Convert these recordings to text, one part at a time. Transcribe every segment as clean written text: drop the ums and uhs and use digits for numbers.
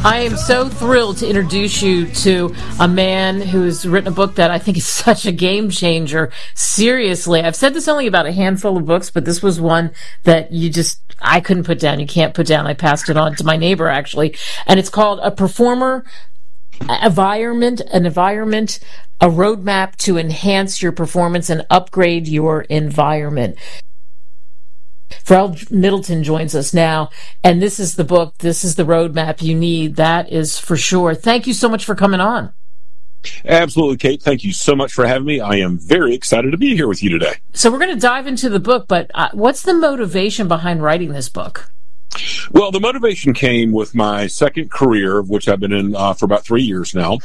I am so thrilled to introduce you to a man who has written a book that I think is such a game changer. Seriously, I've said this only about a handful of books, but this was one that I couldn't put down. You can't put down. I passed it on to my neighbor, actually. And it's called A Performer Environment, a Roadmap to Enhance Your Performance and Upgrade Your Environment. Pharrell Middleton joins us now, and this is the book, this is the roadmap you need, that is for sure. Thank you so much for coming on. Absolutely, Kate. Thank you so much for having me. I am very excited to be here with you today. So we're going to dive into the book, but what's the motivation behind writing this book? Well, the motivation came with my second career, which I've been in for about 3 years now.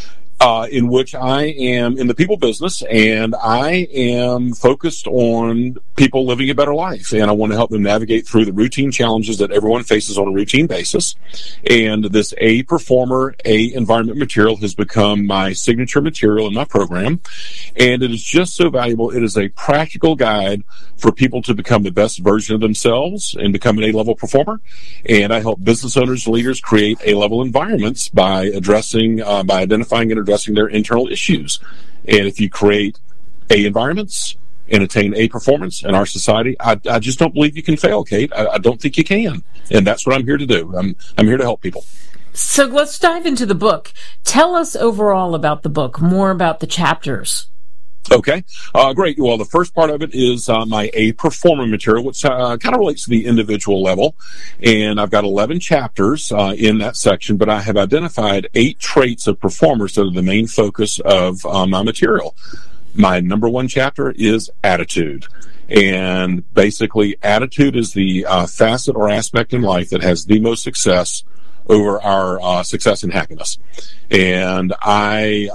In which I am in the people business, and I am focused on people living a better life, and I want to help them navigate through the routine challenges that everyone faces on a routine basis. And this A Performer, A Environment material has become my signature material in my program, and it is just so valuable. It is a practical guide for people to become the best version of themselves and become an A-level performer. And I help business owners and leaders create A-level environments by identifying and addressing their internal issues. And if you create A environments and attain A performance in our society, I just don't believe you can fail, Kate. I don't think you can. And that's what I'm here to do. I'm here to help people. So let's dive into the book. Tell us overall about the book, more about the chapters. Okay, great. Well, the first part of it is my A Performer material, which kind of relates to the individual level. And I've got 11 chapters in that section, but I have identified 8 traits of performers that are the main focus of my material. My number 1 chapter is attitude. And basically, attitude is the facet or aspect in life that has the most success over our success and happiness. And I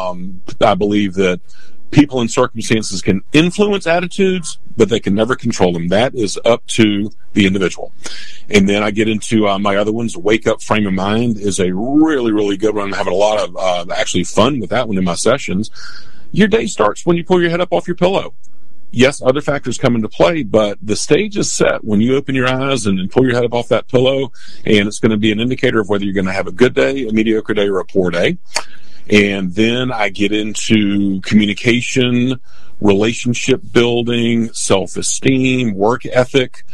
believe that people and circumstances can influence attitudes, but they can never control them. That is up to the individual. And then I get into my other ones. Wake Up Frame of Mind is a really, really good one. I'm having a lot of actually fun with that one in my sessions. Your day starts when you pull your head up off your pillow. Yes, other factors come into play, but the stage is set when you open your eyes and pull your head up off that pillow, and it's going to be an indicator of whether you're going to have a good day, a mediocre day, or a poor day. And then I get into communication, relationship building, self-esteem, work ethic,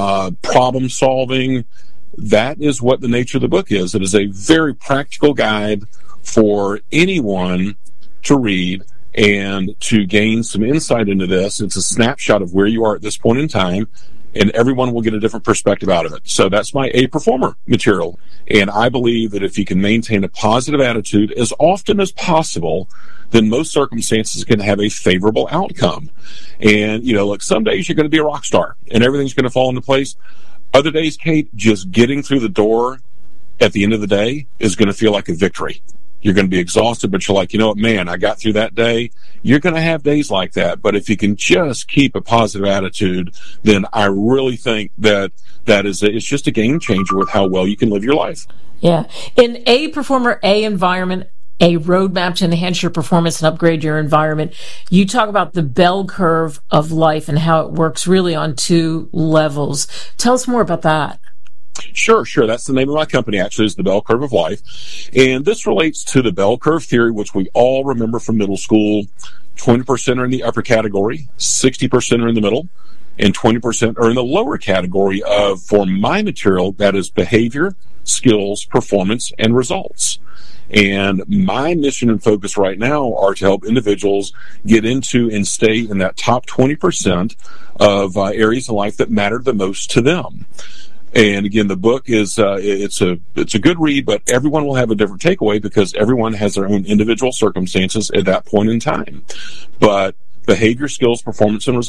problem solving. That is what the nature of the book is. It is a very practical guide for anyone to read and to gain some insight into this. It's a snapshot of where you are at this point in time, and everyone will get a different perspective out of it. So that's my A Performer material. And I believe that if you can maintain a positive attitude as often as possible, then most circumstances can have a favorable outcome. And, look, some days you're going to be a rock star and everything's going to fall into place. Other days, Kate, just getting through the door at the end of the day is going to feel like a victory. You're going to be exhausted, but you're like, you know what, man, I got through that day. You're going to have days like that. But if you can just keep a positive attitude, then I really think that it's just a game changer with how well you can live your life. Yeah. In A Performer, A Environment, a roadmap to enhance your performance and upgrade your environment, you talk about the bell curve of life and how it works really on 2 levels. Tell us more about that. Sure. That's the name of my company, actually, is the Bell Curve of Life. And this relates to the bell curve theory, which we all remember from middle school. 20% are in the upper category, 60% are in the middle, and 20% are in the lower category for my material, that is behavior, skills, performance, and results. And my mission and focus right now are to help individuals get into and stay in that top 20% of areas in life that matter the most to them. And again, the book is it's a good read, but everyone will have a different takeaway because everyone has their own individual circumstances at that point in time. But behavior, skills, performance, and results